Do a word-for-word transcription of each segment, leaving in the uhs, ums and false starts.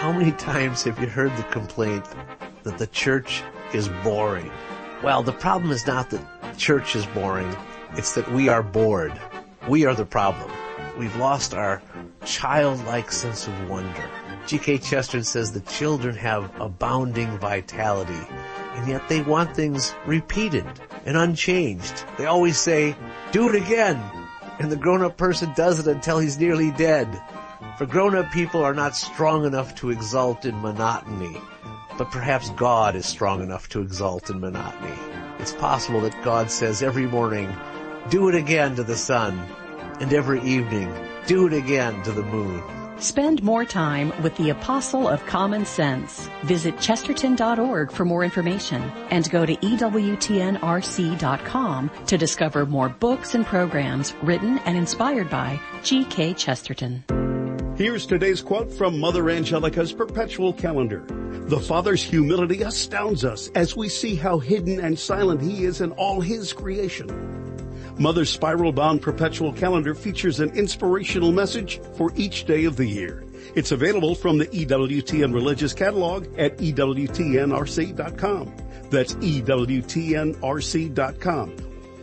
How many times have you heard the complaint that the church is boring? Well, the problem is not that church is boring. It's that we are bored. We are the problem. We've lost our childlike sense of wonder. G K Chesterton says the children have abounding vitality, and yet they want things repeated and unchanged. They always say, do it again. And the grown-up person does it until he's nearly dead. For grown-up people are not strong enough to exult in monotony, but perhaps God is strong enough to exult in monotony. It's possible that God says every morning, do it again to the sun, and every evening, do it again to the moon. Spend more time with the Apostle of Common Sense. Visit chesterton dot org for more information and go to E W T N R C dot com to discover more books and programs written and inspired by G K Chesterton. Here's today's quote from Mother Angelica's Perpetual Calendar. The Father's humility astounds us as we see how hidden and silent He is in all His creation. Mother's spiral-bound Perpetual Calendar features an inspirational message for each day of the year. It's available from the E W T N Religious Catalog at E W T N R C dot com. That's E W T N R C dot com.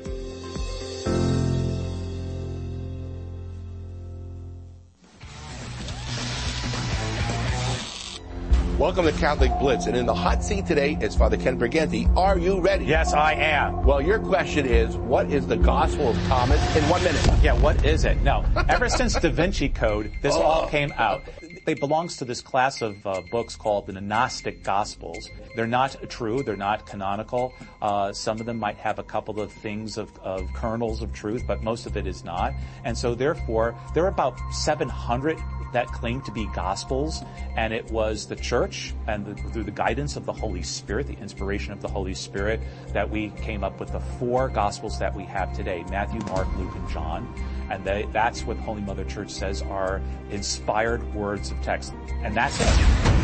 Welcome to Catholic Blitz, and in the hot seat today is Father Ken Briganti. Are you ready? Yes, I am. Well, your question is, what is the Gospel of Thomas in one minute? Yeah, what is it? No, ever since Da Vinci Code, this oh. all came out. It belongs to this class of uh, books called the Gnostic Gospels. They're not true. They're not canonical. Uh, some of them might have a couple of things of, of kernels of truth, but most of it is not. And so therefore, there are about seven hundred that claim to be Gospels, and it was the church and the, through the guidance of the Holy Spirit, the inspiration of the Holy Spirit, that we came up with the four Gospels that we have today, Matthew, Mark, Luke, and John. And they, that's what Holy Mother Church says are inspired words of text. And that's it.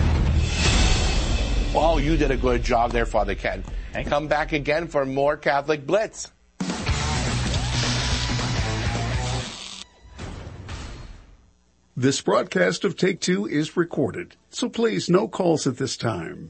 Well, you did a good job there, Father Ken. Thank Come you. back again for more Catholic Blitz. This broadcast of Take Two is recorded, so please no calls at this time.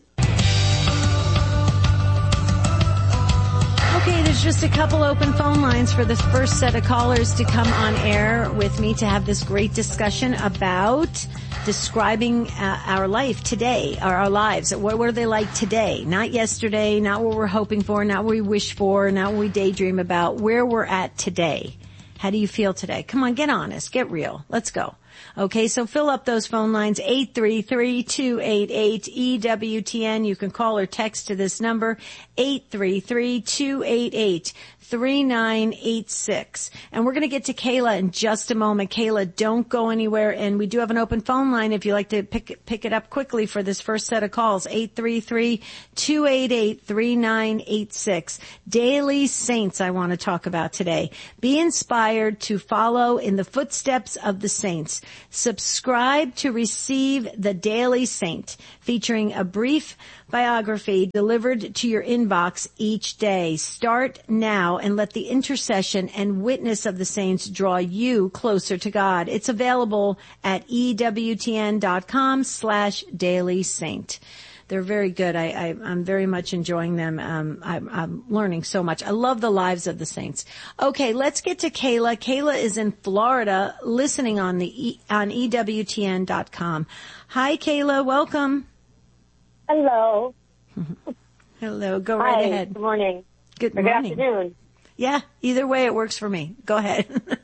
Okay, there's just a couple open phone lines for this first set of callers to come on air with me to have this great discussion about describing uh, our life today, or our lives. What were they like today? Not yesterday, not what we're hoping for, not what we wish for, not what we daydream about. Where we're at today. How do you feel today? Come on, get honest, get real. Let's go. Okay, so fill up those phone lines, eight three three, two eight eight, E W T N. You can call or text to this number, eight three three, two eight eight, three nine eight six. And we're going to get to Kayla in just a moment. Kayla, don't go anywhere. And we do have an open phone line if you'd like to pick, pick it up quickly for this first set of calls, eight three three, two eight eight, three nine eight six. Daily Saints I want to talk about today. Be inspired to follow in the footsteps of the saints. Subscribe to receive the Daily Saint, featuring a brief biography delivered to your inbox each day. Start now and let the intercession and witness of the saints draw you closer to God. It's available at E W T N dot com slash Daily Saint. They're very good. I, I, I'm very much enjoying them. Um, I'm, I'm learning so much. I love the lives of the saints. Okay, let's get to Kayla. Kayla is in Florida, listening on the e, on E W T N dot com. Hi, Kayla. Welcome. Hello. Hello. Go Hi, right ahead. Good morning. Good or morning. Good afternoon. Yeah, either way it works for me. Go ahead.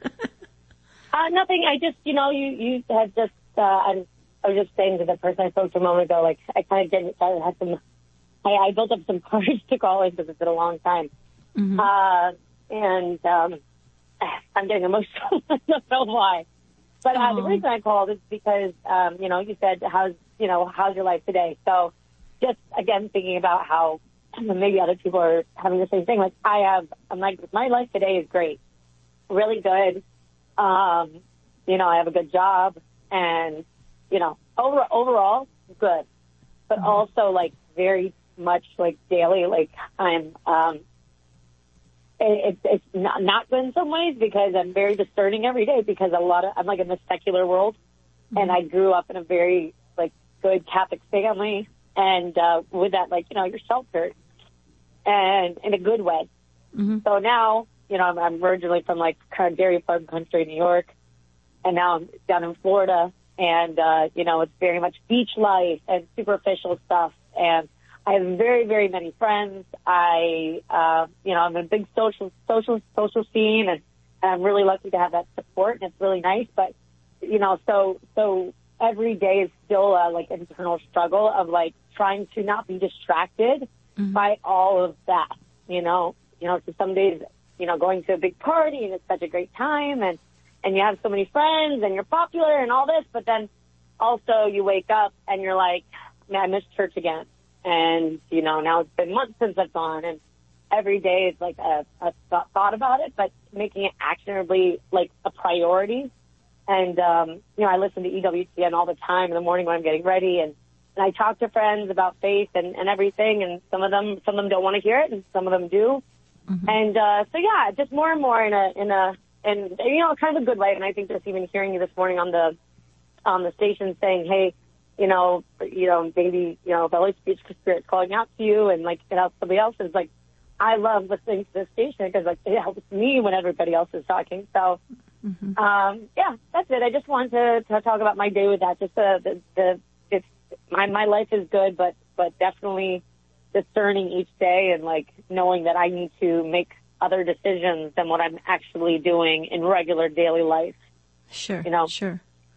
uh, nothing. I just, you know, you, you had just, uh, I'm, I was just saying to the person I spoke to a moment ago, like, I kind of didn't, I had some, I, I built up some courage to call in because it's been a long time. Mm-hmm. Uh, and, um, I'm getting emotional. I don't know why. But, uh, the reason I called is because, um, you know, you said, how's, you know, how's your life today? So just, again, thinking about how maybe other people are having the same thing. Like, I have, I'm like, my life today is great. Really good. Um, you know, I have a good job and, you know, over, overall, good. But mm-hmm. also, like, very much, like, daily, like, I'm, um, it, it, it's not, not good in some ways because I'm very discerning every day because a lot of, I'm, like, in the secular world. Mm-hmm. And I grew up in a very, like, good Catholic family, and uh, with that, like, you know, you're sheltered, and in a good way. Mm-hmm. So now, you know, I'm, I'm originally from, like, kind of dairy farm country, New York, and now I'm down in Florida, and, uh, you know, it's very much beach life and superficial stuff, and I have very, very many friends. I, uh, you know, I'm in a big social, social, social scene, and, and I'm really lucky to have that support, and it's really nice. But, you know, so, so every day is still a, like, internal struggle of, like, trying to not be distracted mm-hmm. by all of that, you know. You know, so some days, you know, going to a big party, and it's such a great time, and, and you have so many friends, and you're popular and all this, but then also you wake up, and you're like, man, I missed church again. And, you know, now it's been months since I've gone, and every day is like a, a thought, thought about it, but making it actionably like a priority. And, um, you know, I listen to E W T N all the time in the morning when I'm getting ready, and, and I talk to friends about faith and, and everything, and some of them, some of them don't want to hear it, and some of them do. Mm-hmm. And, uh, so yeah, just more and more in a, in a, and, you know, kind of a good way. And I think just even hearing you this morning on the, on the station saying, hey, you know, you know, maybe, you know, the Holy Spirit's calling out to you, and like it helps somebody else. Is like, I love listening to this station because like it helps me when everybody else is talking. So, mm-hmm. um, yeah, that's it. I just wanted to, to talk about my day with that. Just the, the, the it's my my life is good, but but definitely discerning each day and like knowing that I need to make other decisions than what I'm actually doing in regular daily life. Sure, you know, sure.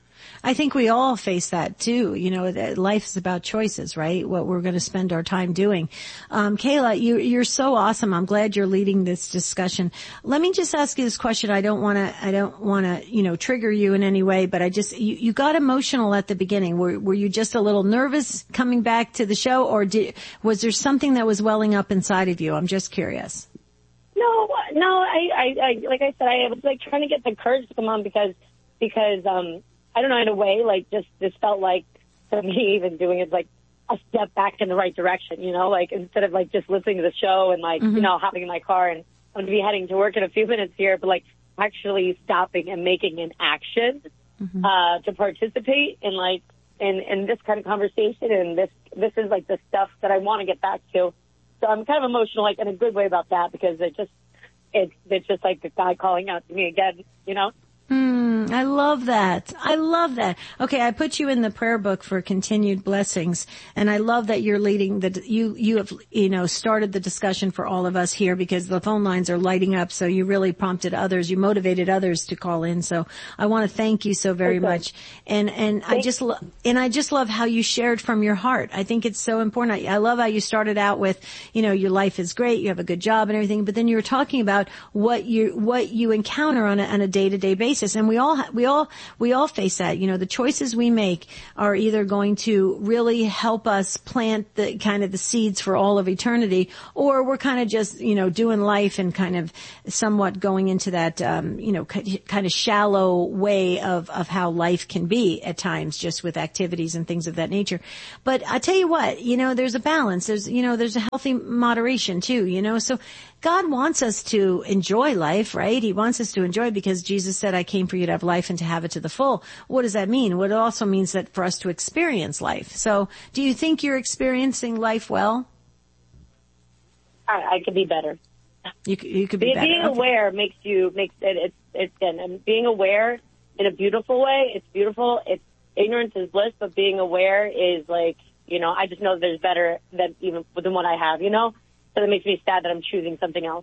I think we all face that too. You know, that life is about choices, right? What we're going to spend our time doing. Um, Kayla, you, you're so awesome. I'm glad you're leading this discussion. Let me just ask you this question. I don't want to, I don't want to, you know, trigger you in any way, but I just, you, you got emotional at the beginning. Were, were you just a little nervous coming back to the show, or did, was there something that was welling up inside of you? I'm just curious. No, no, I, I, I like I said, I was like trying to get the courage to come on because, because, um, I don't know, in a way, like, just, this felt like, to me, even doing it, like, a step back in the right direction, you know, like, instead of, like, just listening to the show and, like, mm-hmm. you know, hopping in my car and I'm going to be heading to work in a few minutes here, but, like, actually stopping and making an action, mm-hmm. uh, to participate in, like, in, in this kind of conversation, and this, this is, like, the stuff that I want to get back to. So I'm kind of emotional, like, in a good way about that, because it just, it's, it's just, like, the guy calling out to me again, you know? Mm, I love that. I love that. Okay, I put you in the prayer book for continued blessings, and I love that you're leading the, you, you have, you know, started the discussion for all of us here because the phone lines are lighting up, so you really prompted others, you motivated others to call in, so I want to thank you so very okay. much. And, and I just, lo- and I just love how you shared from your heart. I think it's so important. I, I love how you started out with, you know, your life is great, you have a good job and everything, but then you were talking about what you, what you encounter on a, on a day-to-day basis. And we all, we all, we all face that. You know, the choices we make are either going to really help us plant the kind of the seeds for all of eternity, or we're kind of just, you know, doing life and kind of somewhat going into that, um, you know, kind of shallow way of, of how life can be at times, just with activities and things of that nature. But I tell you what, you know, there's a balance. There's, you know, there's a healthy moderation too, you know, so God wants us to enjoy life, right? He wants us to enjoy because Jesus said, I came for you to have life and to have it to the full. What does that mean? Well, it also means that for us to experience life. So do you think you're experiencing life well? I, I could be better. You, you could be, be better. Being okay. aware makes you, makes it, it's, it's, and, and being aware in a beautiful way, it's beautiful. It's, ignorance is bliss, but being aware is like, you know, I just know there's better than even than what I have, you know? So it makes me sad that I'm choosing something else.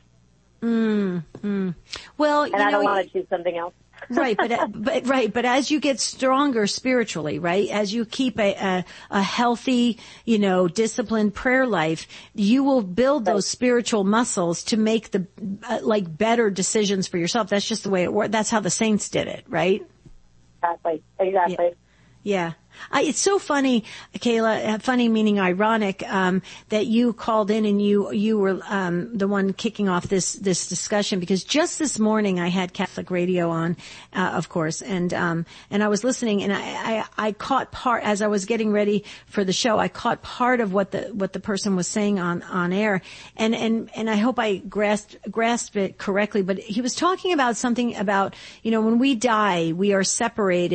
Mm, mm. Well, and you I know, don't want to choose something else. right, but, but right, but as you get stronger spiritually, right, as you keep a a, a healthy, you know, disciplined prayer life, you will build those spiritual muscles to make the uh, like better decisions for yourself. That's just the way it works. That's how the saints did it, right? Exactly. Exactly. Yeah. Yeah. I, it's so funny, Kayla, funny meaning ironic, um, that you called in and you, you were, um, the one kicking off this, this discussion, because just this morning I had Catholic radio on, uh, of course, and, um, and I was listening and I, I, I caught part, as I was getting ready for the show, I caught part of what the, what the person was saying on, on air, and, and, and I hope I grasped, grasped it correctly, but he was talking about something about, you know, when we die, we are separated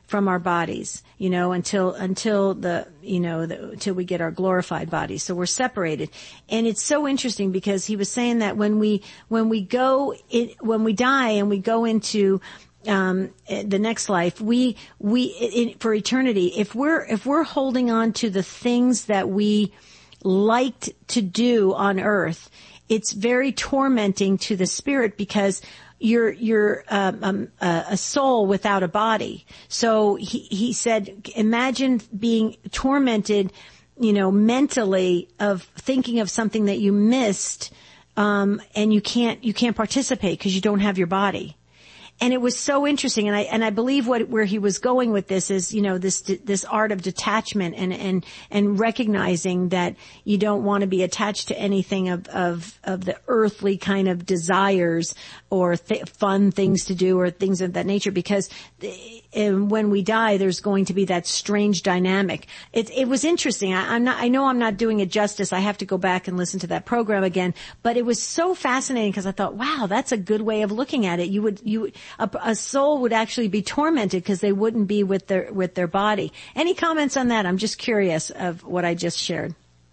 from our bodies, you know, until, until the, you know, the, until we get our glorified bodies. So we're separated. And it's so interesting because he was saying that when we, when we go, it, when we die and we go into, um, the next life, we, we, it, for eternity, if we're, if we're holding on to the things that we liked to do on earth, it's very tormenting to the spirit because you're, you're, um, um, uh, a soul without a body. So he, he said, imagine being tormented, you know, mentally of thinking of something that you missed, um, and you can't, you can't participate because you don't have your body. And it was so interesting, and I and I believe what where he was going with this is, you know, this this art of detachment and and and recognizing that you don't want to be attached to anything of of of the earthly kind of desires or th- fun things to do or things of that nature, because and when we die, there's going to be that strange dynamic. It it was interesting. I, I'm not. I know I'm not doing it justice. I have to go back and listen to that program again. But it was so fascinating because I thought, wow, that's a good way of looking at it. You would you. A, a soul would actually be tormented because they wouldn't be with their with their body. Any comments on that? I'm just curious of what I just shared.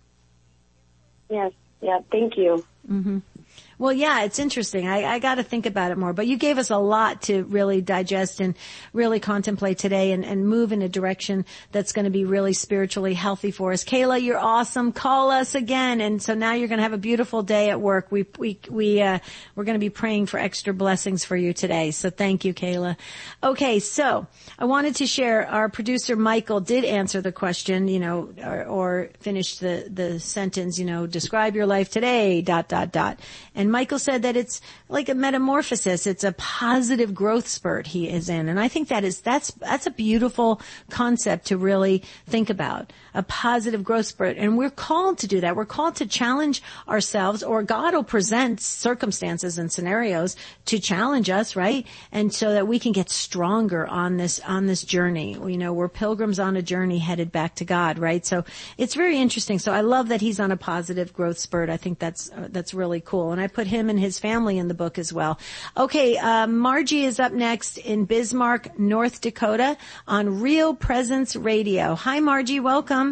Yes, yeah, thank you. Mm-hmm. Well, yeah, it's interesting. I, I got to think about it more. But you gave us a lot to really digest and really contemplate today and, and move in a direction that's going to be really spiritually healthy for us. Kayla, you're awesome. Call us again. And so now you're going to have a beautiful day at work. We, we, we, uh, we're going to be praying for extra blessings for you today. So thank you, Kayla. Okay. So I wanted to share our producer, Michael, did answer the question, you know, or, or finish the, the sentence, you know, describe your life today, dot, dot, dot. And Michael said that it's like a metamorphosis. It's a positive growth spurt he is in. And I think that is, that's, that's a beautiful concept to really think about. A positive growth spurt. And we're called to do that. We're called to challenge ourselves, or God will present circumstances and scenarios to challenge us, right? And so that we can get stronger on this, on this journey. You know, we're pilgrims on a journey headed back to God, right? So it's very interesting. So I love that he's on a positive growth spurt. I think that's, uh, that's really cool. And I put him and his family in the book as well. Okay, uh, Margie is up next in Bismarck, North Dakota on Real Presence Radio. Hi, Margie. Welcome.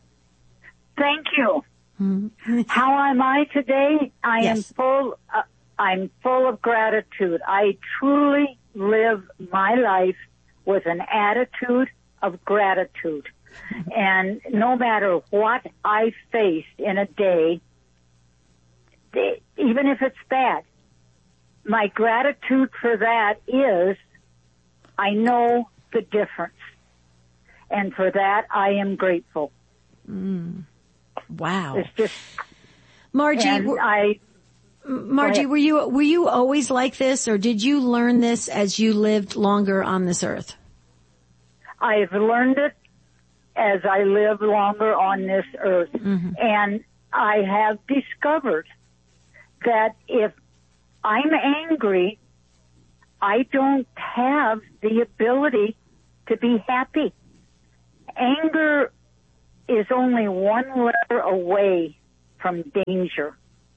Thank you. Mm-hmm. How am I today? I yes. am full, uh, I'm full of gratitude. I truly live my life with an attitude of gratitude. Mm-hmm. And no matter what I face in a day, even if it's bad, my gratitude for that is I know the difference. And for that, I am grateful. Mm. Wow. It's just, Margie, and I, Margie, were you, were you always like this, or did you learn this as you lived longer on this earth? I've learned it as I live longer on this earth. Mm-hmm. And I have discovered that if I'm angry, I don't have the ability to be happy. Anger is only one letter away from danger.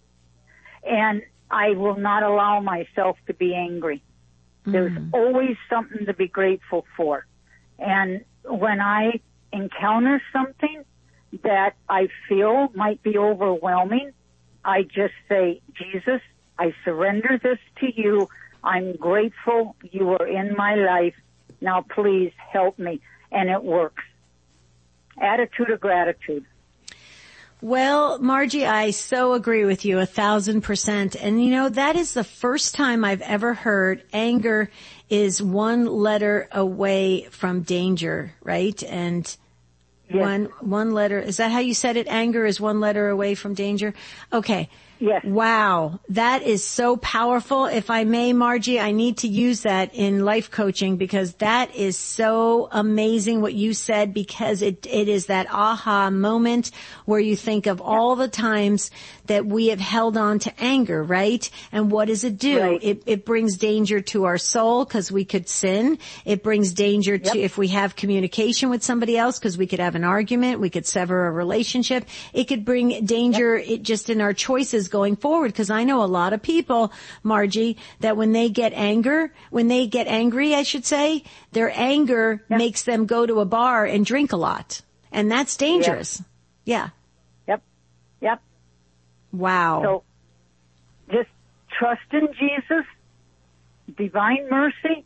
And I will not allow myself to be angry. Mm. There's always something to be grateful for. And when I encounter something that I feel might be overwhelming, I just say, Jesus, I surrender this to you. I'm grateful you are in my life. Now please help me. And it works. Attitude of gratitude. Well, Margie, I so agree with you a thousand percent. And you know, that is the first time I've ever heard anger is one letter away from danger, right? And yes. one, one letter, is that how you said it? Anger is one letter away from danger? Okay. Yes. Wow. That is so powerful. If I may, Margie, I need to use that in life coaching because that is so amazing what you said, because it, it is that aha moment where you think of all the times that we have held on to anger, right? And what does it do? Right. It, it brings danger to our soul because we could sin. It brings danger to yep. if we have communication with somebody else because we could have an argument. We could sever a relationship. It could bring danger yep. it just in our choices going forward. Because I know a lot of people, Margie, that when they get anger, when they get angry, I should say, their anger yep. makes them go to a bar and drink a lot. And that's dangerous. Yep. Yeah. Yep. Yep. Wow. So just trust in Jesus, divine mercy.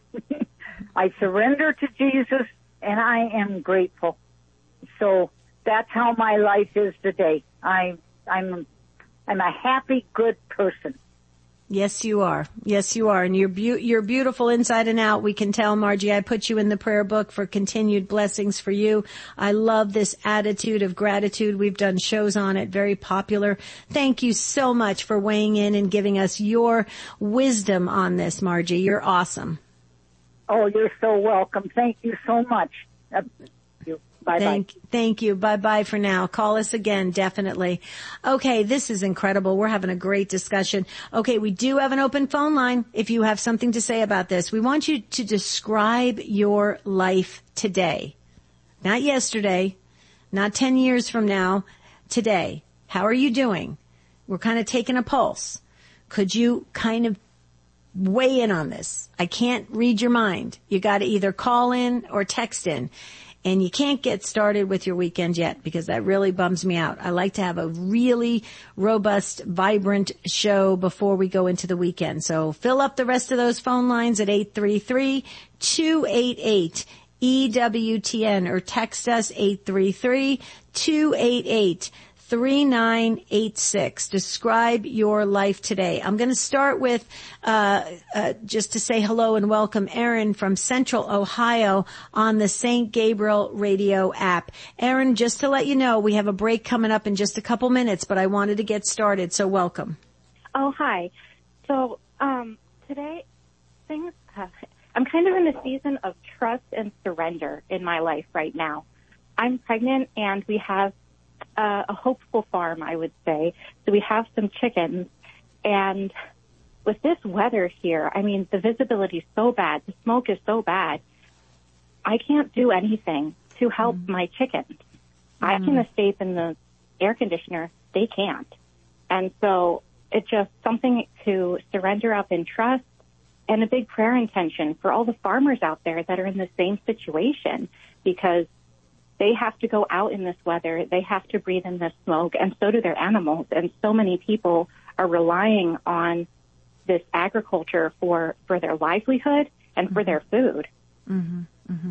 I surrender to Jesus, and I am grateful. So that's how my life is today. I, I'm, I'm a happy, good person. Yes, you are. Yes, you are. And you're, be- you're beautiful inside and out. We can tell, Margie. I put you in the prayer book for continued blessings for you. I love this attitude of gratitude. We've done shows on it, very popular. Thank you so much for weighing in and giving us your wisdom on this, Margie. You're awesome. Oh, you're so welcome. Thank you so much. Uh, you. Bye-bye. Thank, thank you. Bye-bye for now. Call us again, definitely. Okay, this is incredible. We're having a great discussion. Okay, we do have an open phone line if you have something to say about this. We want you to describe your life today. Not yesterday, not ten years from now, today. How are you doing? We're kind of taking a pulse. Could you kind of weigh in on this? I can't read your mind. You got to either call in or text in. And you can't get started with your weekend yet because that really bums me out. I like to have a really robust, vibrant show before we go into the weekend. So fill up the rest of those phone lines at eight three three, two eight eight, E W T N or text us eight three three, two eight eight, three nine eight six. Describe your life today. I'm going to start with, uh, uh, just to say hello and welcome Aaron from Central Ohio on the Saint Gabriel radio app. Aaron, just to let you know, we have a break coming up in just a couple minutes, but I wanted to get started, so welcome. Oh, hi. So, um, today, things, uh, I'm kind of in a season of trust and surrender in my life right now. I'm pregnant and we have Uh, a hopeful farm, I would say. So we have some chickens, and with this weather here, I mean, the visibility is so bad, the smoke is so bad, I can't do anything to help mm. my chickens. Mm. I can escape in the air conditioner, they can't. And so it's just something to surrender up in trust and a big prayer intention for all the farmers out there that are in the same situation, because they have to go out in this weather. They have to breathe in this smoke, and so do their animals. And so many people are relying on this agriculture for, for their livelihood and for mm-hmm. their food. Mm-hmm. Mm-hmm.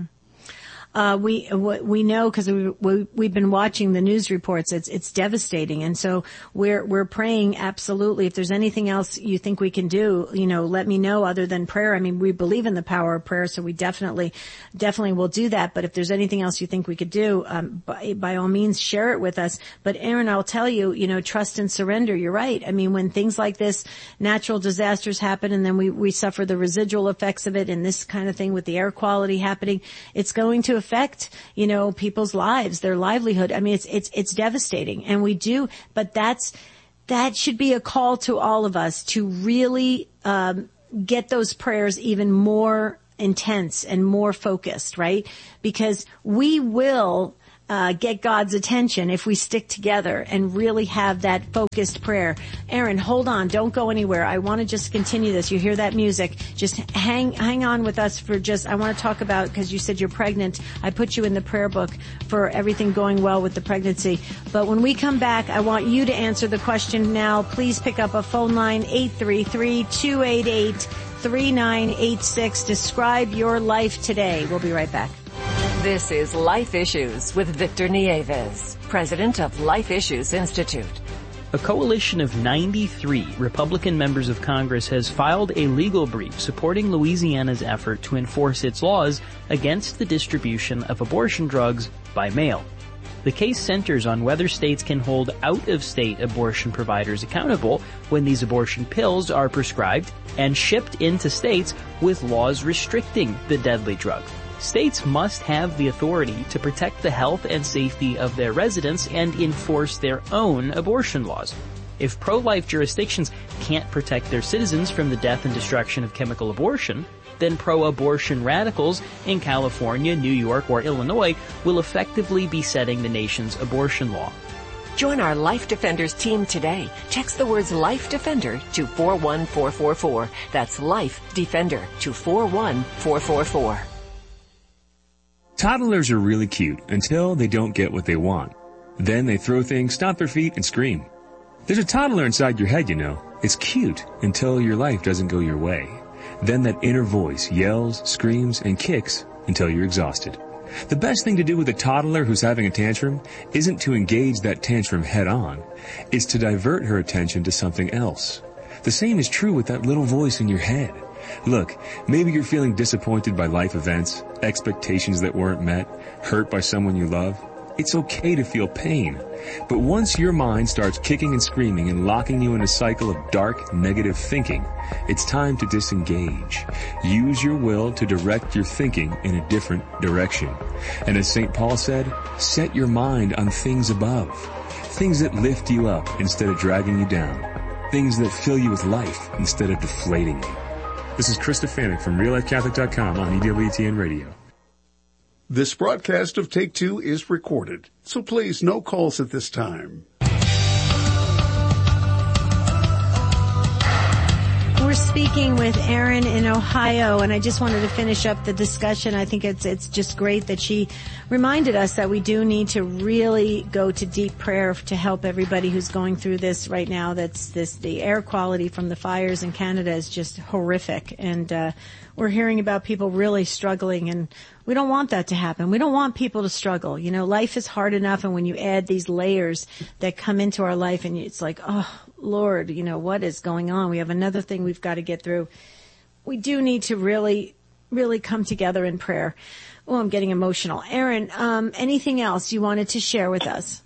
Uh, we, we know because we, we, we've been watching the news reports. It's, it's devastating. And so we're, we're praying absolutely. If there's anything else you think we can do, you know, let me know other than prayer. I mean, we believe in the power of prayer, so we definitely, definitely will do that. But if there's anything else you think we could do, um, by, by all means, share it with us. But Aaron, I'll tell you, you know, trust and surrender. You're right. I mean, when things like this, natural disasters happen and then we, we suffer the residual effects of it, and this kind of thing with the air quality happening, it's going to affect, you know, people's lives, their livelihood. I mean, it's, it's, it's devastating. And we do, but that's, that should be a call to all of us to really, um, get those prayers even more intense and more focused, right? Because we will, uh, get God's attention if we stick together and really have that focused prayer. Aaron, hold on. Don't go anywhere. I want to just continue this. You hear that music. Just hang, hang on with us for just, I want to talk about, because you said you're pregnant. I put you in the prayer book for everything going well with the pregnancy. But when we come back, I want you to answer the question now. Please pick up a phone line, eight three three, two eight eight, three nine eight six. Describe your life today. We'll be right back. This is Life Issues with Victor Nieves, president of Life Issues Institute. A coalition of ninety-three Republican members of Congress has filed a legal brief supporting Louisiana's effort to enforce its laws against the distribution of abortion drugs by mail. The case centers on whether states can hold out-of-state abortion providers accountable when these abortion pills are prescribed and shipped into states with laws restricting the deadly drug. States must have the authority to protect the health and safety of their residents and enforce their own abortion laws. If pro-life jurisdictions can't protect their citizens from the death and destruction of chemical abortion, then pro-abortion radicals in California, New York, or Illinois will effectively be setting the nation's abortion law. Join our Life Defenders team today. Text the words Life Defender to four one four four four. That's Life Defender to four one four four four. Toddlers are really cute until they don't get what they want. Then they throw things, stomp their feet, and scream. There's a toddler inside your head, you know. It's cute until your life doesn't go your way. Then that inner voice yells, screams, and kicks until you're exhausted. The best thing to do with a toddler who's having a tantrum isn't to engage that tantrum head on. It's to divert her attention to something else. The same is true with that little voice in your head. Look, maybe you're feeling disappointed by life events, expectations that weren't met, hurt by someone you love. It's okay to feel pain. But once your mind starts kicking and screaming and locking you in a cycle of dark, negative thinking, it's time to disengage. Use your will to direct your thinking in a different direction. And as Saint Paul said, set your mind on things above. Things that lift you up instead of dragging you down. Things that fill you with life instead of deflating you. This is Chris Stefanik from Real Life Catholic dot com on E W T N Radio. This broadcast of Take Two is recorded, so please no calls at this time. We're speaking with Erin in Ohio, and I just wanted to finish up the discussion. I think it's it's just great that she reminded us that we do need to really go to deep prayer to help everybody who's going through this right now. That's this the air quality from the fires in Canada is just horrific, and uh, we're hearing about people really struggling, and we don't want that to happen. We don't want people to struggle. You know, life is hard enough, and when you add these layers that come into our life, and it's like, oh, Lord, you know, what is going on? We have another thing we've got to get through. We do need to really, really come together in prayer. Oh, I'm getting emotional. Erin, um, anything else you wanted to share with us?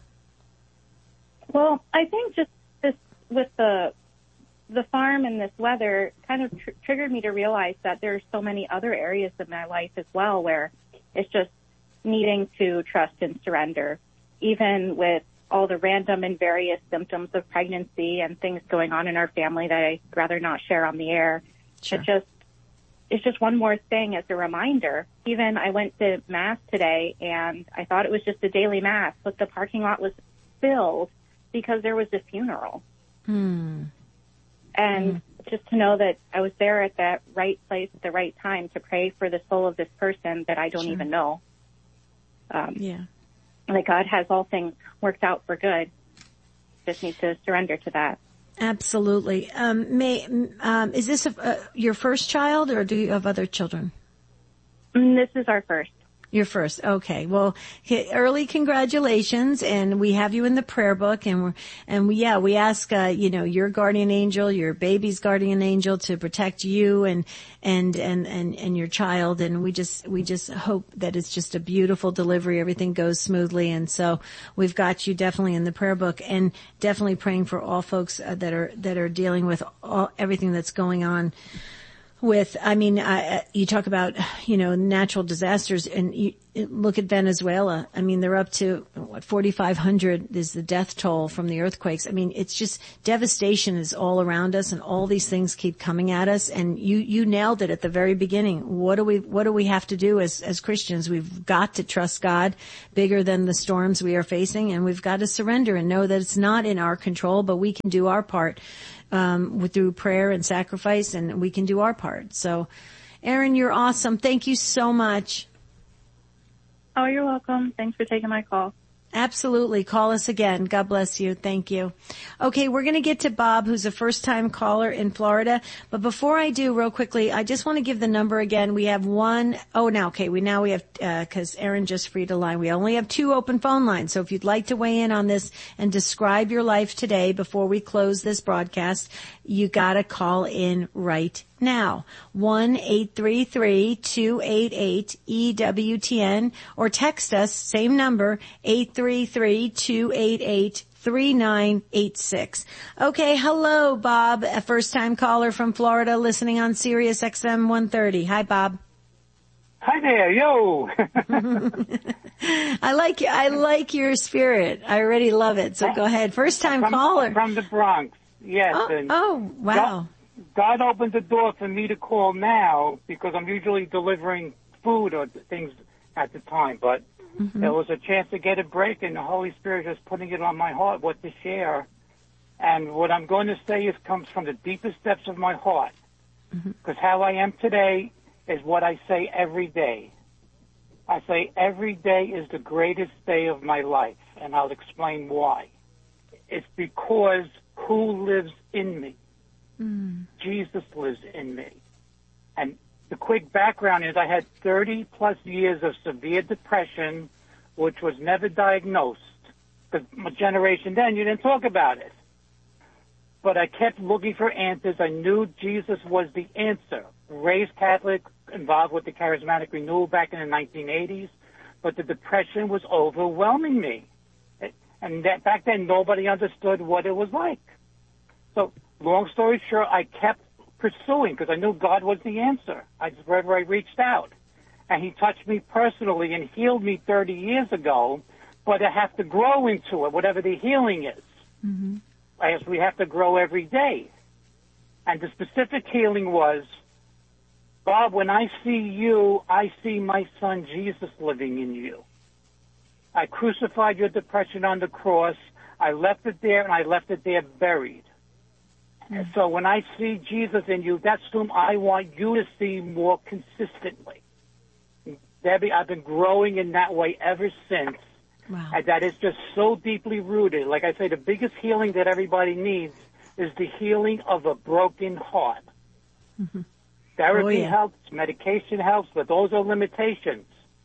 Well, I think just this with the the farm and this weather kind of tr- triggered me to realize that there's so many other areas of my life as well where it's just needing to trust and surrender, even with all the random and various symptoms of pregnancy and things going on in our family that I'd rather not share on the air. Sure. It just, it's just one more thing as a reminder. Even I went to Mass today, and I thought it was just a daily Mass, but the parking lot was filled because there was a funeral. Hmm. And mm. just to know that I was there at that right place at the right time to pray for the soul of this person that I don't Sure. even know. Um, yeah. That God has all things worked out for good. Just need to surrender to that. Absolutely. Um, may, um, is this a, uh, your first child, or do you have other children? This is our first. Your first. Okay. Well, early congratulations, and we have you in the prayer book, and we're, and we, yeah, we ask, uh, you know, your guardian angel, your baby's guardian angel to protect you and, and, and, and, and your child. And we just, we just hope that it's just a beautiful delivery. Everything goes smoothly. And so we've got you definitely in the prayer book, and definitely praying for all folks uh, that are, that are dealing with all, everything that's going on. With, I mean, uh, you talk about, you know, natural disasters, and you look at Venezuela. I mean, they're up to, what, forty-five hundred is the death toll from the earthquakes. I mean, it's just, devastation is all around us, and all these things keep coming at us. And you, you nailed it at the very beginning. What do we, what do we have to do as, as Christians? We've got to trust God bigger than the storms we are facing, and we've got to surrender and know that it's not in our control, but we can do our part. Um, with, through prayer and sacrifice, and we can do our part. So, Erin, you're awesome. Thank you so much. Oh, you're welcome. Thanks for taking my call. Absolutely. Call us again. God bless you. Thank you. Okay, we're going to get to Bob, who's a first-time caller in Florida. But before I do, real quickly, I just want to give the number again. We have one, oh, now, okay, we now we have, uh, cause Erin just freed a line. We only have two open phone lines. So if you'd like to weigh in on this and describe your life today before we close this broadcast, you gotta call in right now. one eight three three two eight eight E W T N, or text us, same number, eight three three two eight eight three nine eight six. Okay, hello, Bob, a first-time caller from Florida listening on Sirius X M one thirty. Hi, Bob. Hi there, yo. I like I like your spirit. I already love it. So go ahead. First-time from, caller. From the Bronx, yes. Oh, and oh wow. God, God opened the door for me to call now because I'm usually delivering food or things at the time. But Mm-hmm. It was a chance to get a break, and the Holy Spirit is putting it on my heart what to share. And what I'm going to say is comes from the deepest depths of my heart. Because mm-hmm. how I am today is what I say every day. I say every day is the greatest day of my life, and I'll explain why. It's because who lives in me? Mm. Jesus lives in me. And the quick background is I had thirty plus years of severe depression, which was never diagnosed. Because my generation then, you didn't talk about it. But I kept looking for answers. I knew Jesus was the answer. Raised Catholic, involved with the Charismatic Renewal back in the nineteen eighties, but the depression was overwhelming me. And that, back then, nobody understood what it was like. So, long story short, I kept pursuing because I knew God was the answer. I just, wherever I reached out. And he touched me personally and healed me thirty years ago, but I have to grow into it, whatever the healing is. Mm-hmm. As we have to grow every day. And the specific healing was, Bob, when I see you, I see my son Jesus living in you. I crucified your depression on the cross. I left it there, and I left it there buried. Mm-hmm. And so when I see Jesus in you, that's whom I want you to see more consistently. Debbie, I've been growing in that way ever since. Wow. And that is just so deeply rooted. Like I say, the biggest healing that everybody needs is the healing of a broken heart. Mm-hmm. Therapy oh, yeah. helps, medication helps, but those are limitations.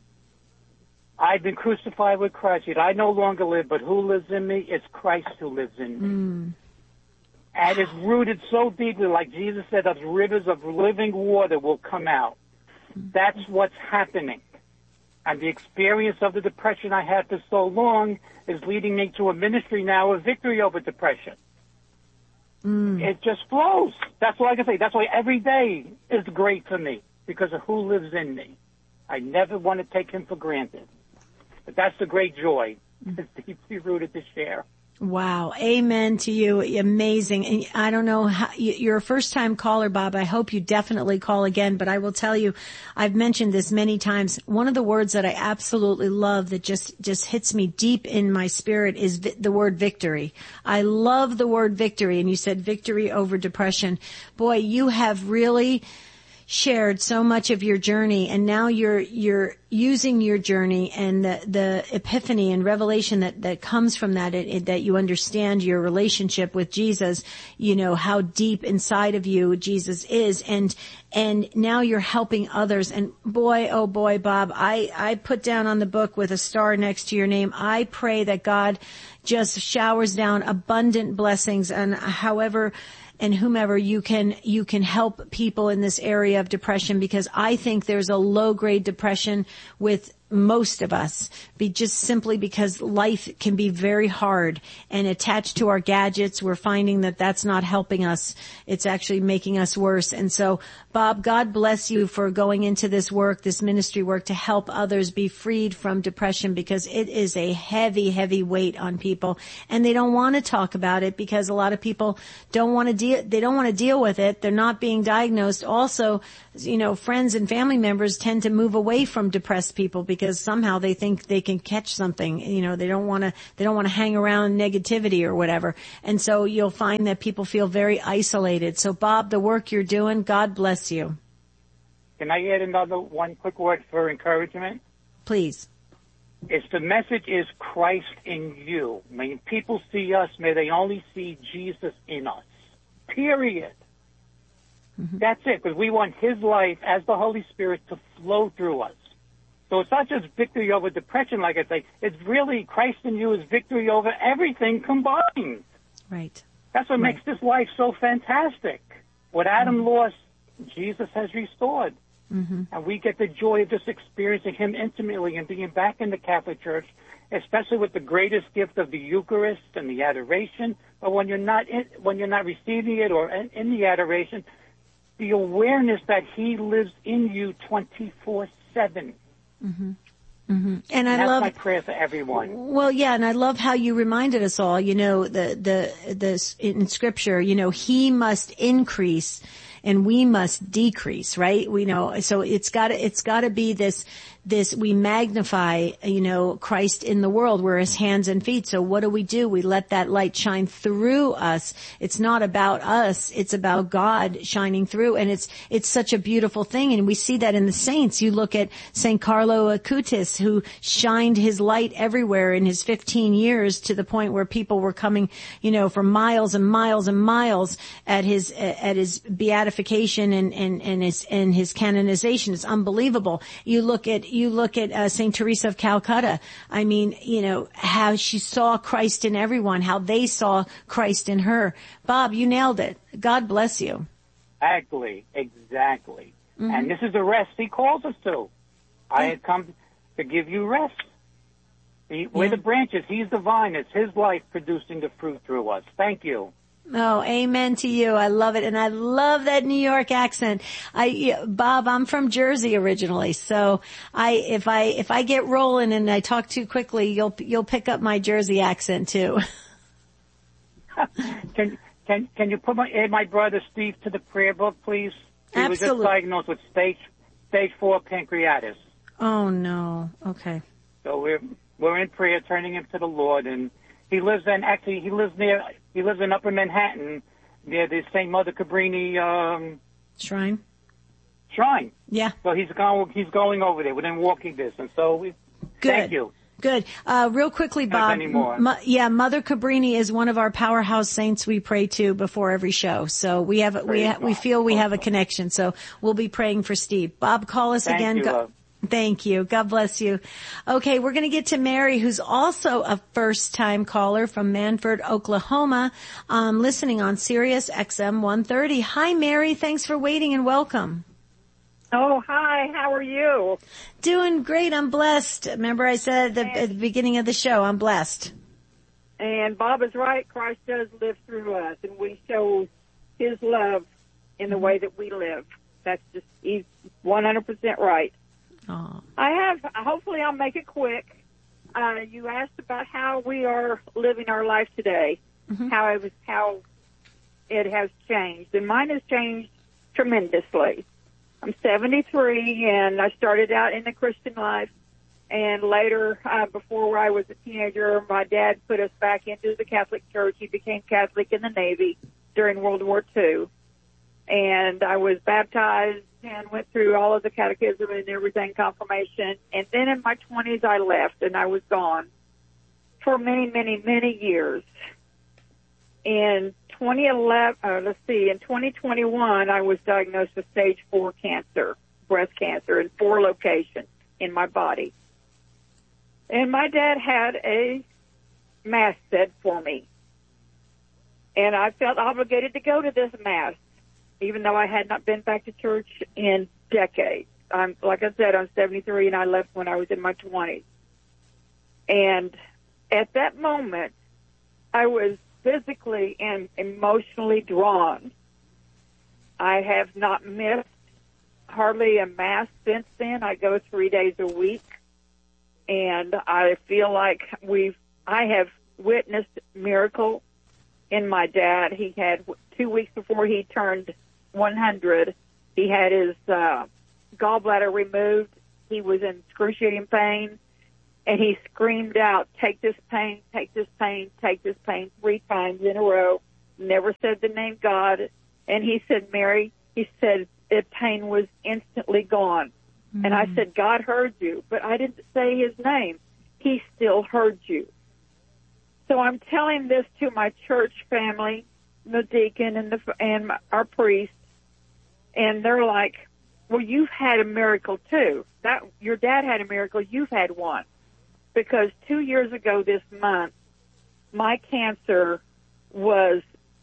I've been crucified with Christ, yet I no longer live, but who lives in me? It's Christ who lives in me. Mm. And it's rooted so deeply, like Jesus said, of rivers of living water will come out. Mm-hmm. That's what's happening. And the experience of the depression I had for so long is leading me to a ministry now of victory over depression. Mm. It just flows. That's all I can say. That's why every day is great for me, because of who lives in me. I never want to take him for granted. But that's the great joy. It's deeply rooted to share. Wow. Amen to you. Amazing. And I don't know how, you're a first time caller, Bob. I hope you definitely call again, but I will tell you, I've mentioned this many times. One of the words that I absolutely love that just, just hits me deep in my spirit is vi- the word victory. I love the word victory. And you said victory over depression. Boy, you have really shared so much of your journey, and now you're you're using your journey and the the epiphany and revelation that that comes from that, it, it, that you understand your relationship with Jesus, you know how deep inside of you Jesus is, and and now you're helping others. And boy, oh boy, Bob, I I put down on the book with a star next to your name, I pray that God just showers down abundant blessings, and however and whomever you can, you can help people in this area of depression, because I think there's a low grade depression with most of us, be just simply because life can be very hard, and attached to our gadgets, we're finding that that's not helping us. It's actually making us worse. And so, Bob, God bless you for going into this work, this ministry work, to help others be freed from depression, because it is a heavy, heavy weight on people, and they don't want to talk about it because a lot of people don't want to deal, they don't want to deal with it. They're not being diagnosed. Also, you know, friends and family members tend to move away from depressed people because because somehow they think they can catch something. You know, they don't want to, they don't want to hang around negativity or whatever. And so you'll find that people feel very isolated. So Bob, the work you're doing, God bless you. Can I add another one quick word for encouragement? Please. It's the message is Christ in you. When people see us, may they only see Jesus in us. Period. Mm-hmm. That's it, because we want his life as the Holy Spirit to flow through us. So it's not just victory over depression, like I say. It's really Christ in you is victory over everything combined. Right. That's what right. makes this life so fantastic. What Adam mm-hmm. lost, Jesus has restored. Mm-hmm. And we get the joy of just experiencing him intimately and being back in the Catholic Church, especially with the greatest gift of the Eucharist and the adoration. But when you're not in, when you're not receiving it or in, in the adoration, the awareness that he lives in you twenty-four seven. Mm-hmm. Mm-hmm. And I That's love my prayer for everyone. Well, yeah, and I love how you reminded us all. You know, the the the in Scripture, you know, he must increase and we must decrease, right? We know, so it's got to it's got to be this this, we magnify, you know, Christ in the world. We're his hands and feet. So what do we do? We let that light shine through us. It's not about us. It's about God shining through. And it's, it's such a beautiful thing. And we see that in the saints. You look at Saint Carlo Acutis, who shined his light everywhere in his fifteen years to the point where people were coming, you know, for miles and miles and miles at his, at his beatification and, and, and his, and his canonization. It's unbelievable. You look at, you look at uh, Saint Teresa of Calcutta. I mean, you know, how she saw Christ in everyone, how they saw Christ in her. Bob, you nailed it. God bless you. Exactly, exactly. Mm-hmm. And this is the rest he calls us to. I had come to give you rest. He, we're Yeah. the branches. He's the vine. It's his life producing the fruit through us. Thank you. Oh, amen to you. I love it. And I love that New York accent. I, Bob, I'm from Jersey originally. So I, if I, if I get rolling and I talk too quickly, you'll, you'll pick up my Jersey accent too. Can, can, can you put my, add my brother Steve to the prayer book, please? He was just Absolutely. diagnosed with stage, stage four pancreatitis. Oh no. Okay. So we're, we're in prayer, turning him to the Lord, and he lives in, actually, he lives near, he lives in Upper Manhattan, near the Saint Mother Cabrini, um, Shrine. Shrine. Yeah. So he's going, he's going over there within walking distance. So we, Good. thank you. Good. Uh, real quickly, Bob. anymore. Mo- yeah, Mother Cabrini is one of our powerhouse saints we pray to before every show. So we have, we ha- we feel we have a connection. So we'll be praying for Steve. Bob, call us Thank again. you, Go- love. Thank you. God bless you. Okay, we're going to get to Mary, who's also a first-time caller from Manford, Oklahoma, um, listening on Sirius X M one thirty. Hi, Mary. Thanks for waiting and welcome. Oh, hi. How are you? Doing great. I'm blessed. Remember I said at the, at the beginning of the show, I'm blessed. And Bob is right. Christ does live through us, and we show his love in the way that we live. That's just, he's one hundred percent right. Oh. I have, hopefully I'll make it quick. Uh, you asked about how we are living our life today, mm-hmm. how it was, how it has changed. And mine has changed tremendously. I'm seventy-three, and I started out in the Christian life. And later, uh, before I was a teenager, my dad put us back into the Catholic Church. He became Catholic in the Navy during World War Two. And I was baptized and went through all of the catechism and everything, confirmation. And then in my twenties, I left, and I was gone for many, many, many years. In twenty eleven, uh, let's see, in twenty twenty-one, I was diagnosed with stage four cancer, breast cancer, in four locations in my body. And my dad had a mass said for me. And I felt obligated to go to this mass, even though I had not been back to church in decades. I'm, like I said, I'm seventy-three, and I left when I was in my twenties. And at that moment, I was physically and emotionally drawn. I have not missed hardly a mass since then. I go three days a week, and I feel like we've, I have witnessed miracle in my dad. He had, two weeks before he turned one hundred, he had his uh, gallbladder removed. He was in excruciating pain, and he screamed out, "Take this pain, take this pain, take this pain," three times in a row. Never said the name God. And he said, "Mary," he said, "the pain was instantly gone." Mm-hmm. And I said, "God heard you," but I didn't say his name. He still heard you. So I'm telling this to my church family, the deacon and the and our priest, and they're like, "Well, you've had a miracle too. That your dad had a miracle. You've had one." Because two years ago this month, my cancer was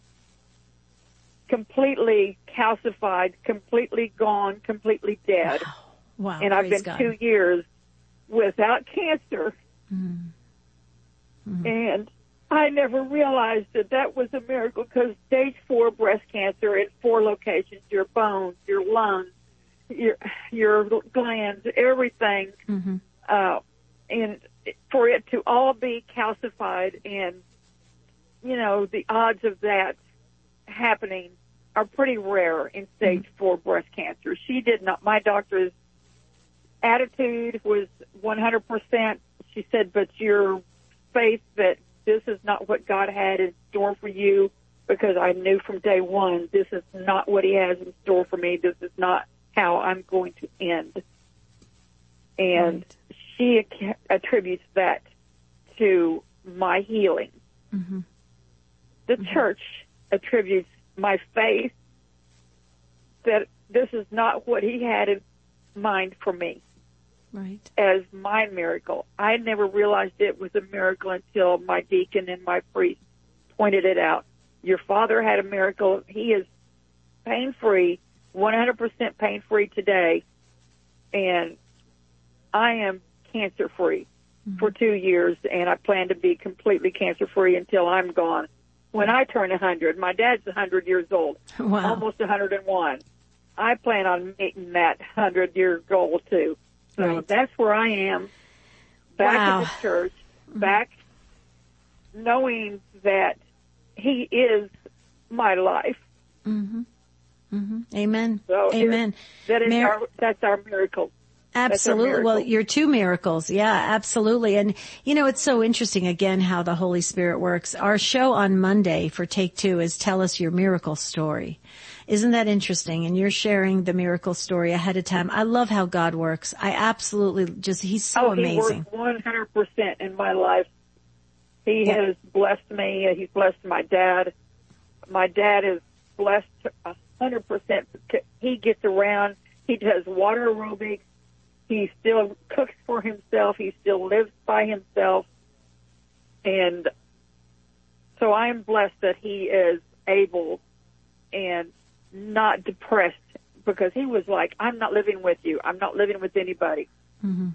completely calcified, completely gone, completely dead. Wow. Wow. And I've Praise been God. two years without cancer. Mm. Mm. And I never realized that that was a miracle, because stage four breast cancer in four locations, your bones, your lungs, your your glands, everything, mm-hmm. uh, and for it to all be calcified, and, you know, the odds of that happening are pretty rare in stage mm-hmm. four breast cancer. She did not, my doctors attitude was one hundred percent. She said, but your faith that this is not what God had in store for you, because I knew from day one, this is not what he has in store for me. This is not how I'm going to end. And right. she attributes that to my healing. Mm-hmm. The mm-hmm. church attributes my faith that this is not what he had in mind for me. Right. As my miracle. I never realized it was a miracle until my deacon and my priest pointed it out. Your father had a miracle. He is pain-free, one hundred percent pain-free today, and I am cancer-free mm-hmm. for two years, and I plan to be completely cancer-free until I'm gone. When I turn one hundred, my dad's one hundred years old, wow. almost one hundred one. I plan on meeting that one hundred-year goal, too. So right. that's where I am, back wow. in the church, back knowing that he is my life. Mm-hmm. Mm-hmm. Amen. So Amen. That is Mar- our, that's our miracle. Absolutely. Our well, miracle. you're two miracles. Yeah, absolutely. And, you know, it's so interesting, again, how the Holy Spirit works. Our show on Monday for Take Two is Tell Us Your Miracle Story. Isn't that interesting? And you're sharing the miracle story ahead of time. I love how God works. I absolutely just, he's so oh, amazing. He works one hundred percent in my life. He yeah. has blessed me. He's blessed my dad. My dad is blessed one hundred percent. He gets around. He does water aerobics. He still cooks for himself. He still lives by himself. And so I'm blessed that he is able and not depressed, because he was like, I'm not living with you. I'm not living with anybody. Mm-hmm.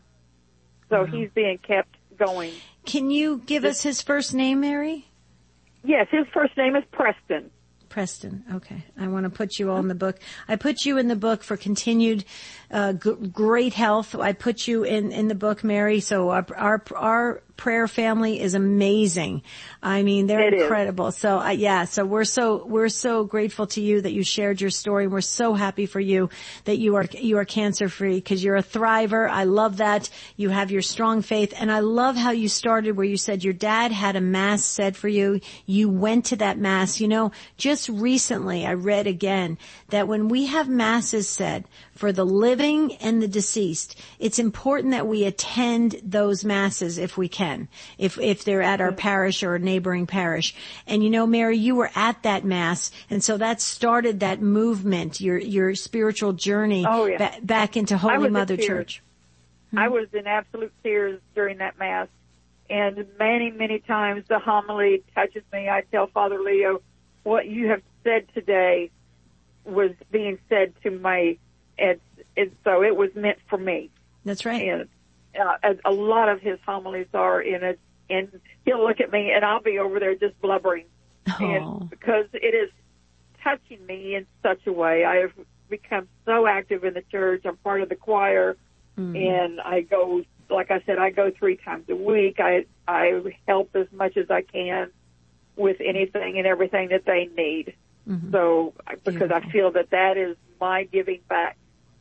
So wow. he's being kept going. Can you give this, us his first name, Mary? Yes, his first name is Preston. Preston. Okay. I want to put you all in the book. I put you in the book for continued uh, g- great health. I put you in, in the book, Mary. So our, our, our prayer family is amazing. I mean, they're it incredible. Is. So uh, yeah, so we're so, we're so grateful to you that you shared your story. And we're so happy for you that you are, you are cancer free, because you're a thriver. I love that. You have your strong faith. And I love how you started where you said your dad had a mass said for you. You went to that mass. You know, just recently I read again that when we have masses said for the living and the deceased, it's important that we attend those masses if we can, if if they're at our parish or a neighboring parish. And you know, Mary, you were at that mass, and so that started that movement, your your spiritual journey oh, yeah. ba- back into Holy Mother Church. Hmm? I was in absolute tears during that mass, and many, many times the homily touches me. I tell Father Leo, what you have said today was being said to me, and, and so it was meant for me. That's right. And uh, a, a lot of his homilies are in it, and he'll look at me, and I'll be over there just blubbering, oh. and because it is touching me in such a way. I have become so active in the church. I'm part of the choir, mm. and I go, like I said, I go three times a week. I I help as much as I can with anything and everything that they need. Mm-hmm. So, because Beautiful. I feel that that is my giving back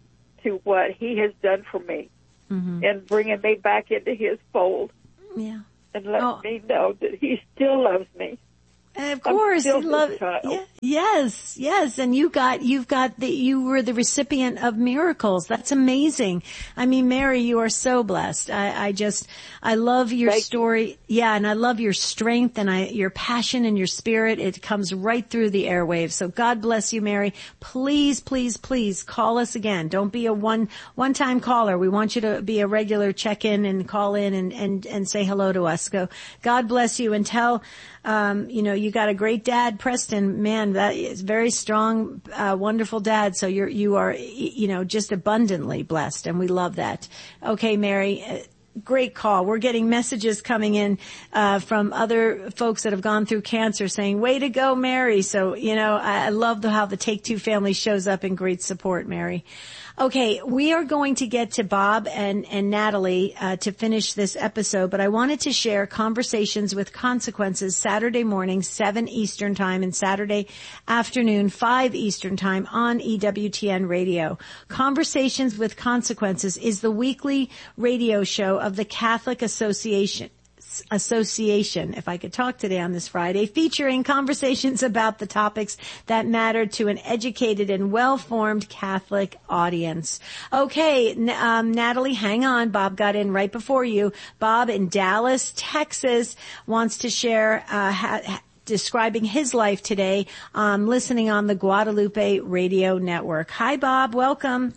to what he has done for me, mm-hmm. and bringing me back into his fold. Yeah. And letting oh. me know that he still loves me. Of course, he loves. Yeah, yes, yes, and you got, you've got the, you were the recipient of miracles. That's amazing. I mean, Mary, you are so blessed. I, I just, I love your Thank story. You. Yeah, and I love your strength and I, your passion and your spirit. It comes right through the airwaves. So God bless you, Mary. Please, please, please call us again. Don't be a one, one-time caller. We want you to be a regular check-in and call in and, and, and say hello to us. Go, God bless you, and tell, um, you know, you got a great dad, Preston. Man, that is very strong, uh, wonderful dad. So you're, you are, you know, just abundantly blessed, and we love that. Okay, Mary, uh, great call. We're getting messages coming in uh from other folks that have gone through cancer saying, way to go, Mary. So, you know, I, I love the, how the Take Two family shows up in great support, Mary. Okay, we are going to get to Bob and, and Natalie uh, to finish this episode, but I wanted to share Conversations with Consequences Saturday morning, seven Eastern Time, and Saturday afternoon, five Eastern Time on E W T N Radio. Conversations with Consequences is the weekly radio show of the Catholic Association. Association, if I could talk today on this Friday, featuring conversations about the topics that matter to an educated and well-formed Catholic audience. Okay, um, Natalie, hang on. Bob got in right before you. Bob in Dallas, Texas, wants to share uh, ha- describing his life today, um, listening on the Guadalupe Radio Network. Hi, Bob. Welcome.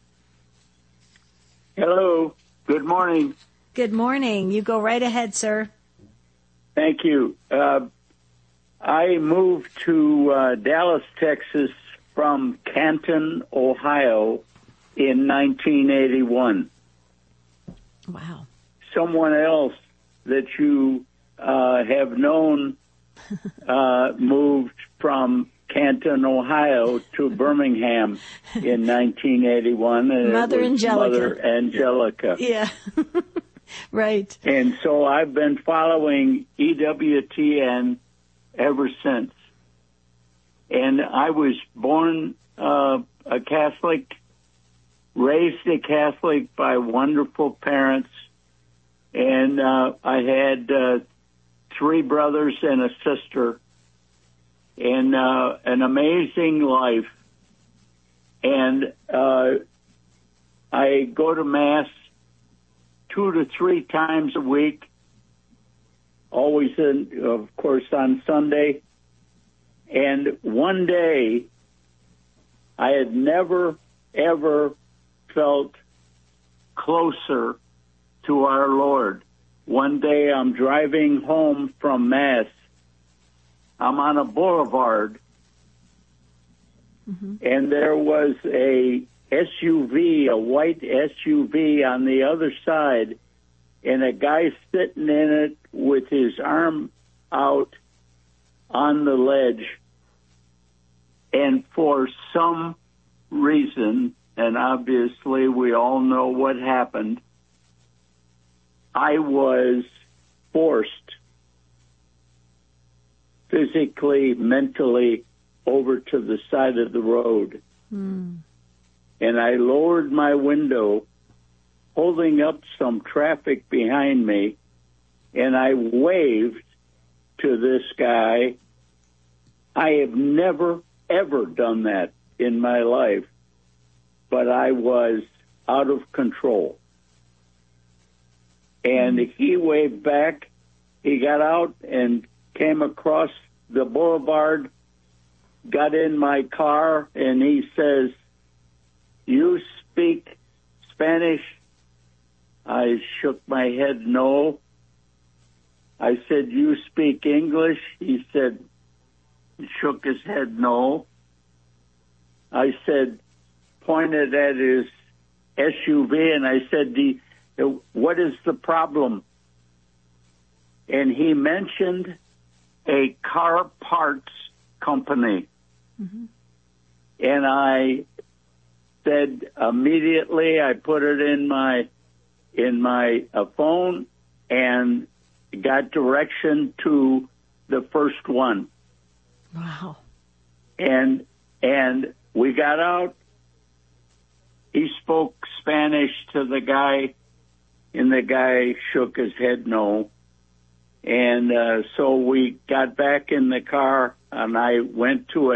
Hello. Good morning. Good morning. You go right ahead, sir. Thank you. Uh, I moved to uh, Dallas, Texas from Canton, Ohio in nineteen eighty-one. Wow. Someone else that you uh, have known uh, moved from Canton, Ohio to Birmingham in nineteen eighty-one. And Mother it was Angelica. Mother Angelica. Yeah. Right. And so I've been following E W T N ever since. And I was born uh, a Catholic, raised a Catholic by wonderful parents. And uh, I had uh, three brothers and a sister. And uh, an amazing life. And uh, I go to Mass two to three times a week, always, in, of course, on Sunday. And one day, I had never, ever felt closer to our Lord. One day, I'm driving home from Mass. I'm on a boulevard, mm-hmm. and there was a S U V, a white S U V on the other side, and a guy sitting in it with his arm out on the ledge. And for some reason, and obviously we all know what happened, I was forced physically, mentally over to the side of the road. Mm. And I lowered my window, holding up some traffic behind me, and I waved to this guy. I have never, ever done that in my life, but I was out of control. And he waved back. He got out and came across the boulevard, got in my car, and he says, "You speak Spanish?" I shook my head no. I said, "You speak English?" He said, he shook his head no. I said, pointed at his S U V, and I said, "What is the problem?" And he mentioned a car parts company. Mm-hmm. And I said immediately, I put it in my in my uh, phone and got direction to the first one. Wow. And and we got out. He spoke Spanish to the guy, and the guy shook his head no. And uh, so we got back in the car, and I went to a